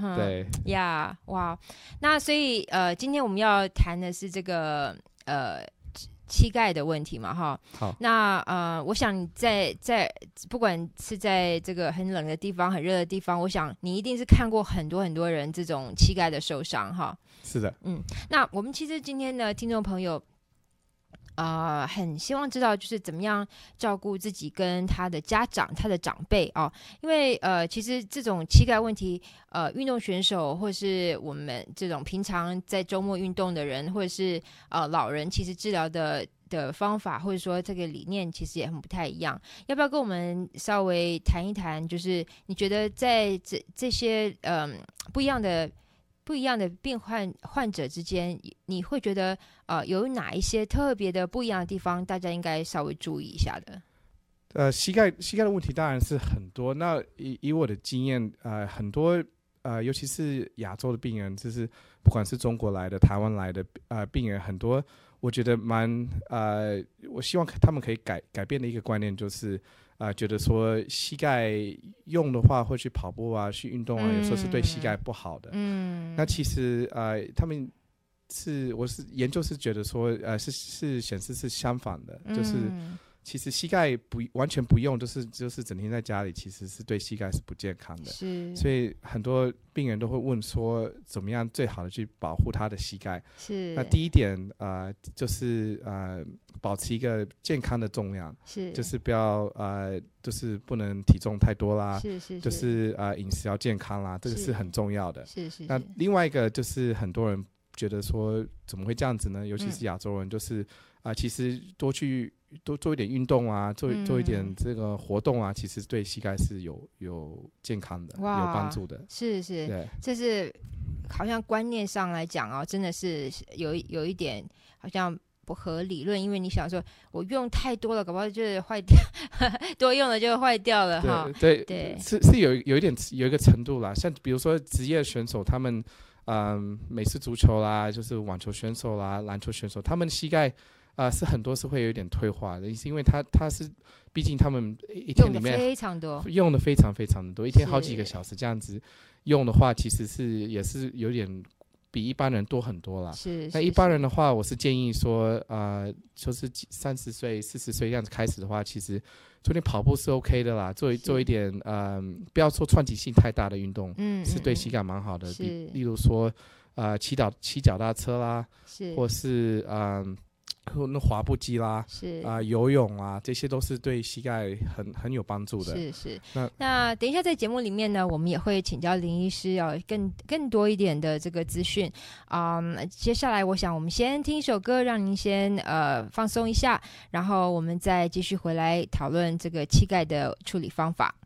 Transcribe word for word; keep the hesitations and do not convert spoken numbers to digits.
哼， 对呀，哇，那所以呃，今天我们要谈的是这个呃膝盖的问题嘛，哈。 好， 那呃，我想在在不管是在这个很冷的地方、很热的地方，我想你一定是看过很多很多人这种膝盖的受伤，哈。 是的， 嗯，那我们其实今天的听众朋友。呃，很希望知道就是怎么样照顾自己跟他的家长、他的长辈啊、哦，因为呃，其实这种膝盖问题，呃，运动选手或是我们这种平常在周末运动的人，或者是呃老人，其实治疗的的方法或者说这个理念其实也很不太一样。要不要跟我们稍微谈一谈？就是你觉得在这这些嗯、呃、不一样的。不一样的病患患者之间，你会觉得呃有哪一些特别的不一样的地方，大家应该稍微注意一下的？ 呃，膝盖膝盖的问题当然是很多。那以以我的经验，呃，很多呃，尤其是亚洲的病人，就是不管是中国来的、台湾来的呃病人，很多我觉得蛮呃，我希望他们可以改改变的一个观念就是。啊、呃，觉得说膝盖用的话，会去跑步啊，去运动啊，嗯、有时候是对膝盖不好的。嗯，那其实呃，他们是我是研究是觉得说，呃，是是显示是相反的，嗯、就是其实膝盖不完全不用，就是就是整天在家里，其实是对膝盖是不健康的。是，所以很多病人都会问说，怎么样最好的去保护他的膝盖？是，那第一点呃，就是呃。保持一个健康的重量，是，就是不要呃，就是不能体重太多啦，是是是，就是呃饮食要健康啦，这个是很重要的。是 是, 是。那另外一个就是很多人觉得说怎么会这样子呢？尤其是亚洲人，就是啊、呃，其实多去多做一点运动啊，做做一点这个活动啊，嗯、其实对膝盖是有有健康的，有帮助的。是是，对，这是好像观念上来讲哦，真的是有有一点好像。不合理论，因为你想说，我用太多了，搞不好就是坏掉，多用了就坏掉了哈。对 对, 对，是是有有一点有一个程度啦，像比如说职业选手，他们嗯，美式足球啦，就是网球选手啦，篮球选手，他们膝盖啊、呃、是很多是会有一点退化的，是因为他他是毕竟他们一天里面用的非常多，用的非常非常的多，一天好几个小时这样子用的话，其实是也是有点。比一般人多很多啦。是。那一般人的话，我是建议说，呃，就是三十岁、四十岁这样子开始的话，其实做点跑步是 OK 的啦，做做一点，呃，不要说串击性太大的运动，嗯，是对膝盖蛮好的。是。例如说，呃，骑脚骑脚踏车啦，是，或是嗯。呃那滑步机啦，是啊、呃，游泳啊，这些都是对膝盖很很有帮助的。是是。那那等一下在节目里面呢，我们也会请教林医师要更更多一点的这个资讯。嗯，接下来我想我们先听一首歌，让您先呃放松一下，然后我们再继续回来讨论这个膝盖的处理方法。